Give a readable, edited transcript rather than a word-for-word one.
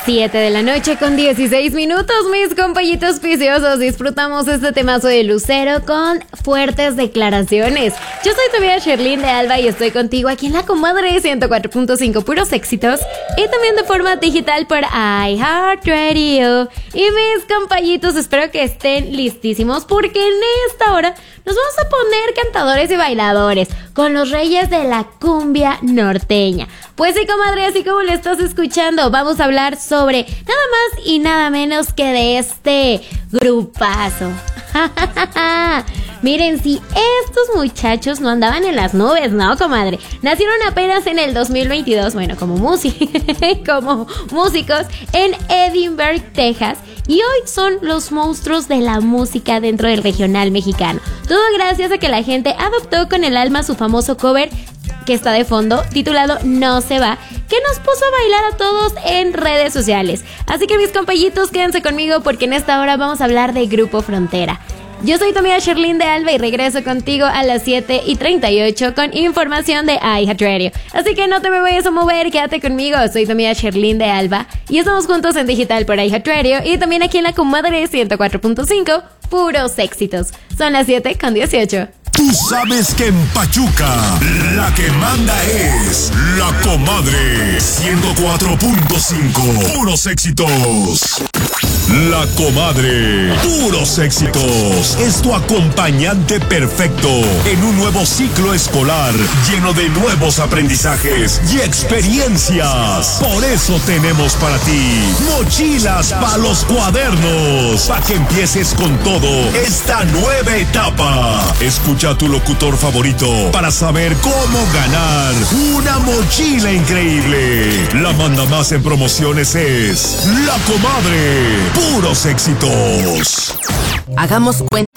7 de la noche con 16 minutos, mis compañitos viciosos. Disfrutamos este temazo de Lucero con fuertes declaraciones. Yo soy tu amiga Sherlyn de Alba y estoy contigo aquí en La Comadre 104.5, puros éxitos. Y también de forma digital por iHeartRadio. Y mis compañitos, espero que estén listísimos porque en esta hora nos vamos a poner cantadores y bailadores con los reyes de la cumbia norteña. Pues sí, comadre, así como lo estás escuchando, vamos a hablar sobre nada más y nada menos que de este grupazo. Miren, si estos muchachos no andaban en las nubes, ¿no, comadre? Nacieron apenas en el 2022, bueno, como músicos en Edinburgh, Texas. Y hoy son los monstruos de la música dentro del regional mexicano. Todo gracias a que la gente adoptó con el alma su famoso cover que está de fondo, titulado No se va, que nos puso a bailar a todos en redes sociales. Así que mis compañitos, quédense conmigo porque en esta hora vamos a hablar de Grupo Frontera. Yo soy tu amiga Sherlyn de Alba y regreso contigo a las 7:38 con información de iHeartRadio. Así que no te me vayas a mover, quédate conmigo. Soy tu amiga Sherlyn de Alba y estamos juntos en digital por iHeartRadio y también aquí en La Comadre 104.5, puros éxitos. Son las 7:18. Tú sabes que en Pachuca la que manda es La Comadre 104.5, puros éxitos. La Comadre, puros éxitos, es tu acompañante perfecto en un nuevo ciclo escolar lleno de nuevos aprendizajes y experiencias. Por eso tenemos para ti mochilas para los cuadernos, para que empieces con todo esta nueva etapa. Escucha a tu locutor favorito para saber cómo ganar una mochila increíble. La manda más en promociones es La Comadre, puros éxitos. Hagamos cuenta.